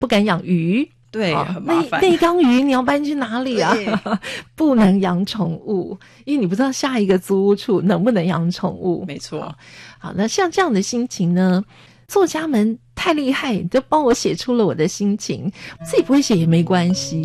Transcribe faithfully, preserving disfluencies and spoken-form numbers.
不敢养鱼。 对， 哦、 很麻烦。 那那缸鱼你要搬去哪里啊？不能养宠物，因为你不知道下一个租屋处能不能养宠物。 没错。 好，好，那像这样的心情呢，作家们太厉害，都帮我写出了我的心情，自己不会写也没关系。